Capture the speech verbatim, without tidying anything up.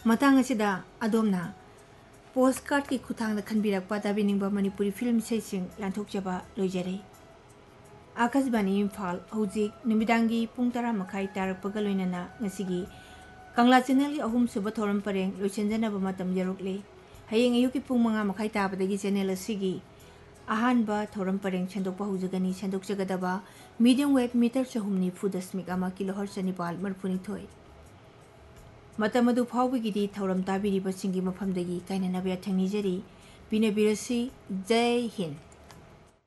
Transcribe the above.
Matang असिदा अदोमना post card की खुथांग खनबिरकपा ताबिनिंगबा Manipuri film sensing लांथोकजबा लोइजरे Akashvani Imphal हौजिक नुमिदांगी पुंग तरा मखाई तारकपगा लोइनना ngasiगी Kangla channel अहुम सुब थोरम परेंग लोइचनजनबा मतम यरुकले हयेंग अयुकी पुंग मंगा मखाई ताबदगी channel असिगी अहानबा theorem परेंग छंदोकपा हुजगनी छंदोकजगदबा medium wave metre चहुमनी फुदस्मिक अमा किलोहर्ट्ज निपाल मरफुनी थोय मतम अदु फाउबगिदी थौरम ताबिरिबसिंगी मफमदगी काइननबया थंगनिजरी बिनबिरसी जय हिंद।